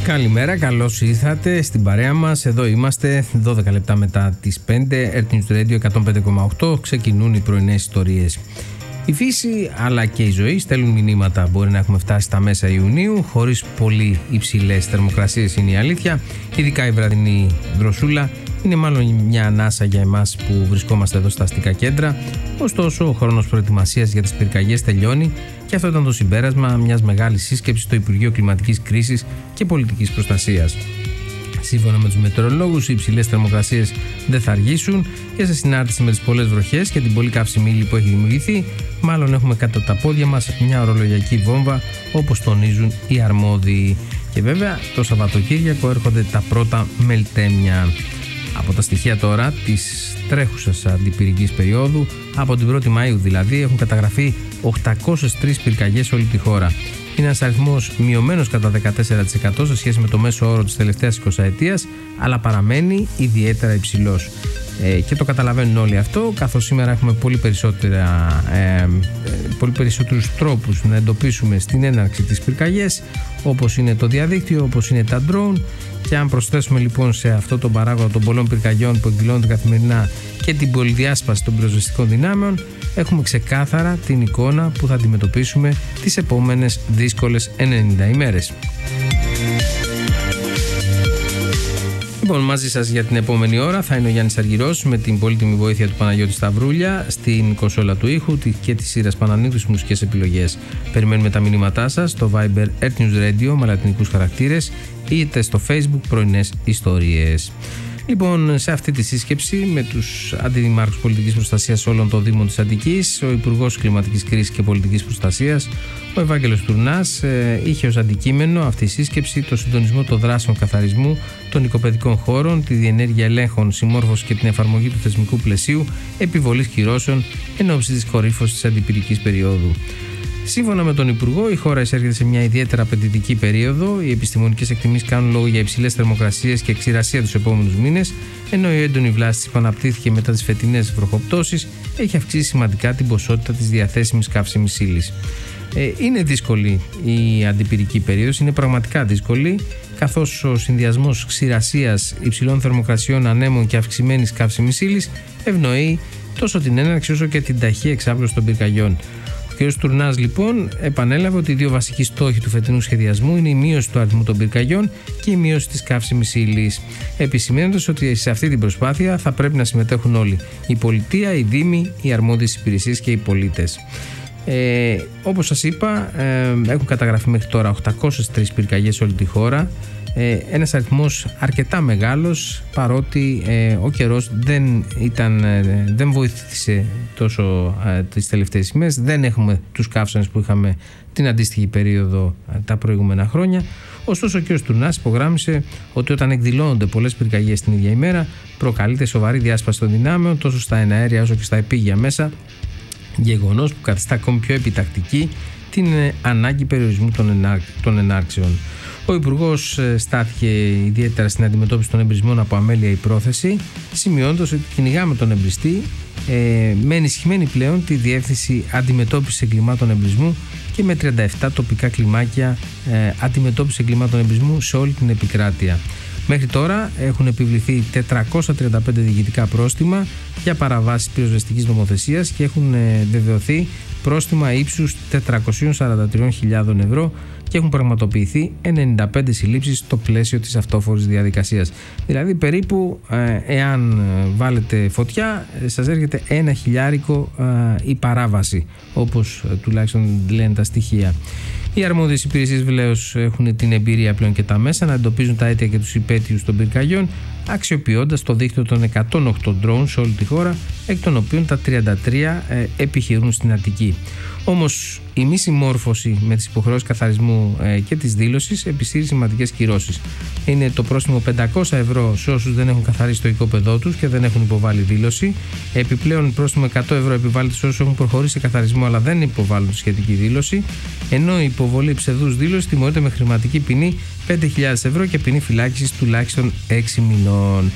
Καλημέρα, καλώς ήρθατε στην παρέα μας. Εδώ είμαστε 12 λεπτά μετά τις 5. Earth News Radio 105,8. Ξεκινούν οι πρωινές ιστορίες. Η φύση αλλά και η ζωή στέλνουν μηνύματα. Μπορεί να έχουμε φτάσει στα μέσα Ιουνίου χωρίς πολύ υψηλές θερμοκρασίες, είναι η αλήθεια. Ειδικά η βραδινή δροσούλα είναι μάλλον μια ανάσα για εμάς που βρισκόμαστε εδώ στα αστικά κέντρα. Ωστόσο, ο χρόνος προετοιμασίας για τις πυρκαγιές τελειώνει και αυτό ήταν το συμπέρασμα μιας μεγάλης σύσκεψης στο Υπουργείο Κλιματικής Κρίσης και Πολιτικής Προστασίας. Σύμφωνα με τους μετεωρολόγους, οι υψηλές θερμοκρασίες δεν θα αργήσουν και σε συνάρτηση με τις πολλές βροχές και την πολύ καύσιμη ύλη που έχει δημιουργηθεί, μάλλον έχουμε κατά τα πόδια μας μια ορολογιακή βόμβα, όπως τονίζουν οι αρμόδιοι. Και βέβαια, το Σαββατοκύριακο έρχονται τα πρώτα μελτέμια. Από τα στοιχεία τώρα της τρέχουσας αντιπυρικής περίοδου, από την 1η Μαΐου δηλαδή, έχουν καταγραφεί 803 πυρκαγιές σε όλη τη χώρα. Είναι ένας αριθμός μειωμένος κατά 14% σε σχέση με το μέσο όρο της τελευταίας 20ετίας, αλλά παραμένει ιδιαίτερα υψηλός. Και το καταλαβαίνουν όλοι αυτό, καθώς σήμερα έχουμε πολύ περισσότερους τρόπους να εντοπίσουμε στην έναρξη της πυρκαγιές, όπως είναι το διαδίκτυο, όπως είναι τα drone. Και αν προσθέσουμε λοιπόν σε αυτό τον παράγοντα των πολλών πυρκαγιών που εκδηλώνονται καθημερινά και την πολυδιάσπαση των πυροσβεστικών δυνάμεων, έχουμε ξεκάθαρα την εικόνα που θα αντιμετωπίσουμε τις επόμενες δύσκολες 90 ημέρες. Λοιπόν, μαζί σας για την επόμενη ώρα θα είναι ο Γιάννης Αργυρός με την πολύτιμη βοήθεια του Παναγιώτη Σταυρούλια στην κονσόλα του ήχου και της σειράς Πανανίδου στις μουσικές επιλογές. Περιμένουμε τα μηνύματά σας στο Viber Earth News Radio με λατινικούς χαρακτήρες, είτε στο Facebook πρωινές ιστορίες. Λοιπόν, σε αυτή τη σύσκεψη με τους αντιδημάρχους πολιτικής προστασίας όλων των Δήμων της Αττικής, ο Υπουργός Κλιματικής Κρίσης και Πολιτικής Προστασίας, ο Ευάγγελος Τουρνάς, είχε ως αντικείμενο αυτή η σύσκεψη το συντονισμό των δράσεων καθαρισμού των οικοπαιδικών χώρων, τη διενέργεια ελέγχων, συμμόρφωση και την εφαρμογή του θεσμικού πλαισίου επιβολής κυρώσεων εν ώψη της κορύφωσης της αντιπυρικής περίοδου. Σύμφωνα με τον Υπουργό, η χώρα εισέρχεται σε μια ιδιαίτερα απαιτητική περίοδο. Οι επιστημονικές εκτιμήσεις κάνουν λόγο για υψηλές θερμοκρασίες και ξηρασία τους επόμενους μήνες, ενώ η έντονη βλάστηση που αναπτύχθηκε μετά τις φετινές βροχοπτώσεις έχει αυξήσει σημαντικά την ποσότητα της διαθέσιμης καύσιμης ύλης. Είναι δύσκολη η αντιπυρική περίοδος, είναι πραγματικά δύσκολη, καθώς ο συνδυασμός ξηρασίας, υψηλών θερμοκρασιών, ανέμων και αυξημένης καύσιμης ύλης ευνοεί τόσο την έναρξη όσο και την ταχεία εξάπλωση των πυρκαγιών. Ο κ. Τουρνάς λοιπόν επανέλαβε ότι οι δύο βασικοί στόχοι του φετινού σχεδιασμού είναι η μείωση του αριθμού των πυρκαγιών και η μείωση της καύσιμης ύλης, επισημαίνοντας ότι σε αυτή την προσπάθεια θα πρέπει να συμμετέχουν όλοι: η πολιτεία, οι δήμοι, οι αρμόδιες υπηρεσίες και οι πολίτες. Όπως σας είπα, έχουν καταγραφεί μέχρι τώρα 803 πυρκαγιές σε όλη τη χώρα. Ένας αριθμός αρκετά μεγάλος, παρότι ο καιρός δεν βοήθησε τόσο τις τελευταίες ημέρες. Δεν έχουμε τους καύσονες που είχαμε την αντίστοιχη περίοδο τα προηγούμενα χρόνια. Ωστόσο, ο κ. Τουρνάς υπογράμμισε ότι όταν εκδηλώνονται πολλές πυρκαγιές την ίδια ημέρα, προκαλείται σοβαρή διάσπαση των δυνάμεων τόσο στα εναέρια όσο και στα επίγεια μέσα, γεγονός που καθιστά ακόμη πιο επιτακτική την ανάγκη περιορισμού των ενάρξεων. Ο Υπουργός στάθηκε ιδιαίτερα στην αντιμετώπιση των εμπρισμών από αμέλεια ή πρόθεση, σημειώνοντας ότι κυνηγάμε τον εμπριστή με ενισχυμένη πλέον τη Διεύθυνση Αντιμετώπισης Εγκλημάτων Εμπρισμού και με 37 τοπικά κλιμάκια αντιμετώπισης εγκλημάτων εμπρισμού σε όλη την επικράτεια. Μέχρι τώρα έχουν επιβληθεί 435 διοικητικά πρόστιμα για παραβάσεις πυροσβεστικής νομοθεσίας και έχουν βεβαιωθεί πρόστιμα ύψους 443.000 ευρώ και έχουν πραγματοποιηθεί 95 συλλήψεις στο πλαίσιο της αυτόφορης διαδικασίας. Δηλαδή περίπου εάν βάλετε φωτιά σας έρχεται 1.000 η παράβαση, όπως τουλάχιστον λένε τα στοιχεία. Οι αρμόδιες υπηρεσίες βεβαίως έχουν την εμπειρία πλέον και τα μέσα να εντοπίζουν τα αίτια και τους υπαίτιους των πυρκαγιών, αξιοποιώντας το δίκτυο των 108 drones σε όλη τη χώρα, εκ των οποίων τα 33 επιχειρούν στην Αττική. Όμως η μη συμμόρφωση με τις υποχρεώσεις καθαρισμού και της δήλωσης επισύρει σημαντικές κυρώσεις. Είναι το πρόστιμο 500 ευρώ σε όσους δεν έχουν καθαρίσει το οικόπεδό τους και δεν έχουν υποβάλει δήλωση. Επιπλέον πρόστιμο 100 ευρώ επιβάλλεται σε όσους έχουν προχωρήσει σε καθαρισμό αλλά δεν υποβάλλουν τη σχετική δήλωση. Ενώ η υποβολή ψευδούς δήλωσης τιμωρείται με χρηματική ποινή 5.000 ευρώ και ποινή φυλάκισης τουλάχιστον 6 μηνών.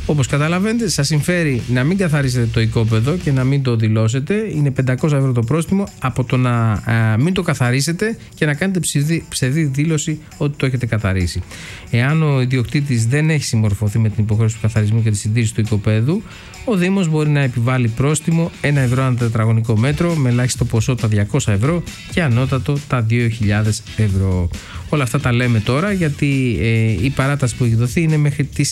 Όπως καταλαβαίνετε, σας συμφέρει να μην καθαρίσετε το οικόπεδο και να μην το δηλώσετε. Είναι 500 ευρώ το πρόστιμο από το να μην το καθαρίσετε και να κάνετε ψευδή δήλωση ότι το έχετε καθαρίσει. Εάν ο ιδιοκτήτης δεν έχει συμμορφωθεί με την υποχρέωση του καθαρισμού και τη συντήρηση του οικοπαίδου, ο Δήμος μπορεί να επιβάλλει πρόστιμο 1 ευρώ ανά τετραγωνικό μέτρο, με ελάχιστο ποσό τα 200 ευρώ και ανώτατο τα 2.000 ευρώ. Όλα αυτά τα λέμε τώρα γιατί η παράταση που έχει δοθεί είναι μέχρι τις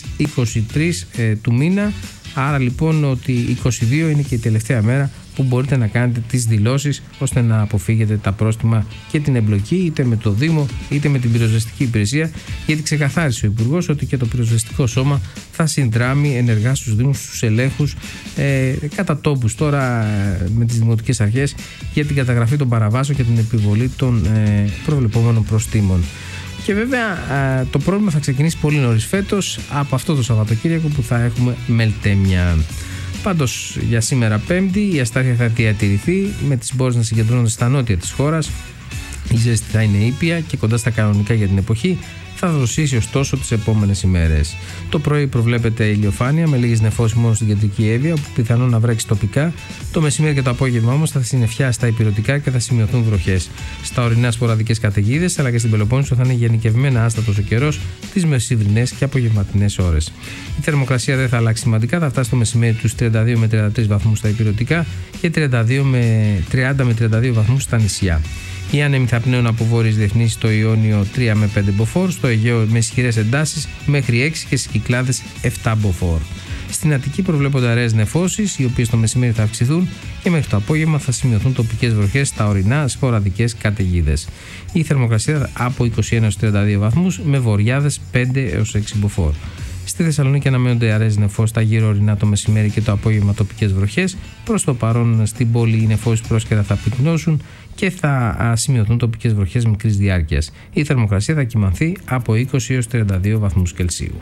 23 του μήνα. Άρα λοιπόν ότι 22 είναι και η τελευταία μέρα που μπορείτε να κάνετε τις δηλώσεις ώστε να αποφύγετε τα πρόστιμα και την εμπλοκή είτε με το Δήμο είτε με την πυροσβεστική υπηρεσία, γιατί ξεκαθάρισε ο Υπουργός ότι και το πυροσβεστικό σώμα θα συνδράμει ενεργά στους Δήμους, στους ελέγχους κατά τόπους τώρα με τις δημοτικές αρχές για την καταγραφή των παραβάσεων και την επιβολή των προβλεπόμενων προστίμων. Και βέβαια το πρόβλημα θα ξεκινήσει πολύ νωρίς φέτος, από αυτό το Σαββατοκύριακο που θα έχουμε μελτέμια. Πάντως για σήμερα Πέμπτη η αστάθεια θα διατηρηθεί με τις μπόρες να συγκεντρώνονται στα νότια της χώρας. Η ζέστη θα είναι ήπια και κοντά στα κανονικά για την εποχή. Θα δροσίσει ωστόσο τις επόμενες ημέρες. Το πρωί προβλέπεται ηλιοφάνεια με λίγες νεφώσεις μόνο στην κεντρική Εύβοια, όπου πιθανόν να βρέξει τοπικά. Το μεσημέρι και το απόγευμα όμως θα συννεφιά στα υπηρετικά και θα σημειωθούν βροχές. Στα ορεινά σποραδικές καταιγίδες, αλλά και στην Πελοπόννησο θα είναι γενικευμένα άστατος ο καιρός τις μεσημβρινές και απογευματινές ώρες. Η θερμοκρασία δεν θα αλλάξει σημαντικά, θα φτάσει το μεσημέρι τους 32 με 33 βαθμούς στα υπηρετικά και 30 με 32 βαθμούς στα νησιά. Οι άνεμοι θα πνέουν από βόρειες διεθνείς στο Ιόνιο 3 με 5 μποφόρ, στο Αιγαίο με ισχυρές εντάσεις μέχρι 6 και στις Κυκλάδες 7 μποφόρ. Στην Αττική προβλέπονται αραιές νεφώσεις, οι οποίες το μεσημέρι θα αυξηθούν και μέχρι το απόγευμα θα σημειωθούν τοπικές βροχές στα ορεινά σποραδικές καταιγίδες. Η θερμοκρασία από 21 έως 32 βαθμούς με βοριάδες 5 έως 6 μποφόρ. Στη Θεσσαλονίκη αναμένονται αραιές νεφώσεις στα γύρω ορεινά το μεσημέρι και το απόγευμα τοπικές βροχές. Προς το παρόν στην πόλη οι νεφώσεις πρόσκαιρα θα πυκνώσουν και θα σημειωθούν τοπικές βροχές μικρής διάρκειας. Η θερμοκρασία θα κυμανθεί από 20 έως 32 βαθμούς Κελσίου.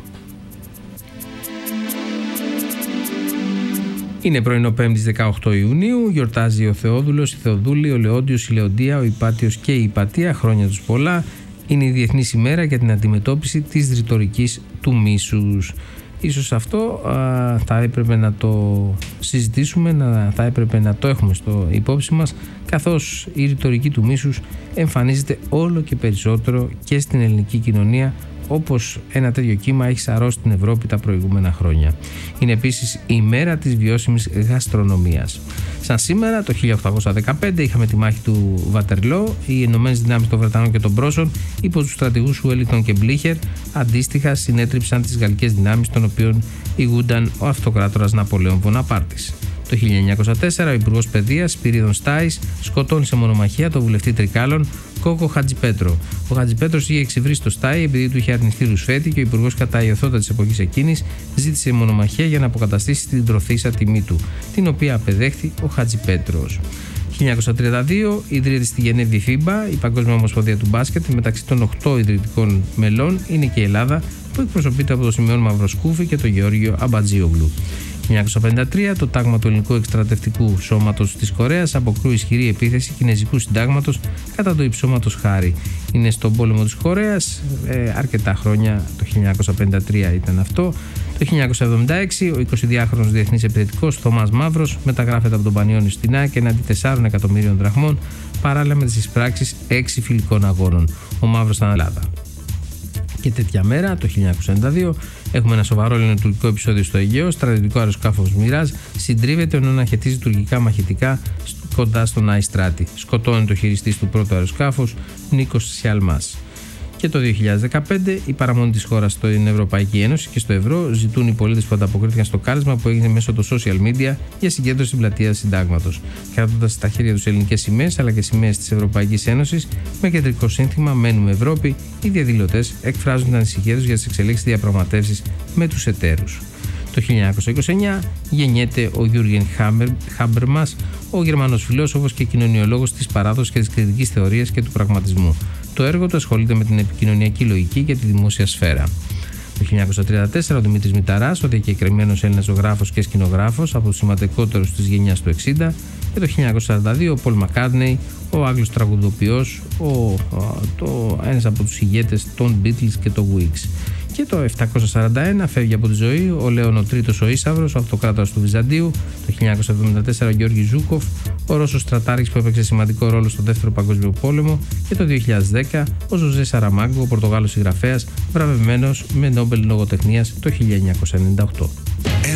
Είναι πρωινό 5ης 18 Ιουνίου, γιορτάζει ο Θεόδουλος, η Θεοδούλη, ο Λεόντιος, η Λεοντία, ο Υπάτιος και η Υπατία, χρόνια τους πολλά. Είναι η Διεθνής ημέρα για την αντιμετώπιση της ρητορικής του μίσους. Ίσως αυτό θα έπρεπε να το συζητήσουμε, θα έπρεπε να το έχουμε στο υπόψη μας, καθώς η ρητορική του μίσους εμφανίζεται όλο και περισσότερο και στην ελληνική κοινωνία, όπως ένα τέτοιο κύμα έχει σαρώσει την Ευρώπη τα προηγούμενα χρόνια. Είναι επίσης η μέρα της βιώσιμης γαστρονομίας. Σαν σήμερα, το 1815, είχαμε τη μάχη του Βατερλό. Οι ενωμένες δυνάμεις των Βρετανών και των Πρώσων, υπό τους στρατηγούς Ουέλιγκτον και Μπλίχερ, αντίστοιχα συνέτριψαν τις γαλλικές δυνάμεις, των οποίων ηγούνταν ο αυτοκράτορας Ναπολέων Βοναπάρτης. Το 1904, ο Υπουργός Παιδείας Σπυρίδων Στάης σκοτώνει σε μονομαχία τον βουλευτή Τρικάλων Κόκο Χατζιπέτρο. Ο Χατζιπέτρος είχε εξυβρίσει το Στάι επειδή του είχε αρνηθεί ρουσφέτη και ο Υπουργός κατά ιωθώτα της εποχής εκείνης ζήτησε μονομαχία για να αποκαταστήσει την τροθήσα τιμή του, την οποία απεδέχθη ο Χατζιπέτρος. 1932 ιδρύεται στη Γενέβη FIBA, η Παγκόσμια Ομοσπονδία του Μπάσκετ. Μεταξύ των 8 ιδρυτικών μελών είναι και η Ελλάδα, που εκπροσωπείται από τον Σημειών Μαυροσκούφη και τον Γεώργιο Αμπατζίογλου. 1953 το τάγμα του Ελληνικού Εκστρατευτικού Σώματος της Κορέας αποκρούει ισχυρή επίθεση κινέζικου συντάγματος κατά του υψώματος Χάρη. Είναι στον πόλεμο της Κορέας, αρκετά χρόνια, το 1953 ήταν αυτό. Το 1976 ο 22χρονος διεθνής επιθετικός Θωμάς Μαύρος μεταγράφεται από τον Πανιόνιο στην ΑΕΚ εναντί 4 εκατομμύριων δραχμών, παράλληλα με τις εισπράξεις 6 φιλικών αγώνων. Ο Μαύρος ήταν Ελλάδα. Και τέτοια μέρα, το 1992, έχουμε ένα σοβαρό ελληνοτουρκικό επεισόδιο στο Αιγαίο. Στρατιωτικό αεροσκάφος Μοιράζ συντρίβεται ενώ αναχαιτίζει τουρκικά μαχητικά κοντά στον Άι Στράτη. Σκοτώνει το χειριστής του πρώτου αεροσκάφους, Νίκος Σιαλμάς. Και το 2015, η παραμονή της χώρας στην Ευρωπαϊκή Ένωση και στο ευρώ ζητούν οι πολίτες που ανταποκρίθηκαν στο κάλεσμα που έγινε μέσω των social media για συγκέντρωση στην πλατεία Συντάγματος. Κρατώντας στα χέρια τους ελληνικές σημαίες αλλά και σημαίες της Ευρωπαϊκής Ένωσης με κεντρικό σύνθημα «Μένουμε Ευρώπη», οι διαδηλωτές εκφράζουν την ανησυχία τους για τις εξελίξεις διαπραγματεύσεις με τους εταίρους. Το 1929 γεννιέται ο Γιούργεν Χάμπερμας, ο Γερμανός φιλόσοφος και κοινωνιολόγος της παράδοσης και της κριτικής θεωρίας και του πραγματισμού. Το έργο του ασχολείται με την επικοινωνιακή λογική και τη δημόσια σφαίρα. Το 1934 ο Δημήτρης Μηταράς, ο διακεκριμένος Έλληνας ζωγράφος και σκηνογράφος, από τους σημαντικότερους της γενιάς του 60, Και το 1942 ο Πολ Μακκάρτνεϊ, ο Άγγλος τραγουδοποιός, ένας από τους ηγέτες των Beatles και των Wigs. Και το 741 φεύγει από τη ζωή ο Λέων Τρίτος ο Ίσαυρος, ο αυτοκράτορας του Βυζαντίου. Το 1974 ο Γιώργης Ζούκοφ, ο Ρώσος στρατάρχης που έπαιξε σημαντικό ρόλο στο Δεύτερο Παγκόσμιο Πόλεμο. Και το 2010 ο Ζωζέ Σαραμάγκο, ο Πορτογάλος συγγραφέας, βραβευμένος με Νόμπελ λογοτεχνίας το 1998.